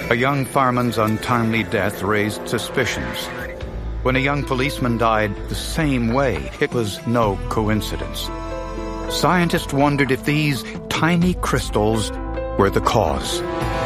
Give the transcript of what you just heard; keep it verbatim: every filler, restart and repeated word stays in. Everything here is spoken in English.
A young fireman's untimely death raised suspicions. When a young policeman died the same way, it was no coincidence. Scientists wondered if these tiny crystals were the cause.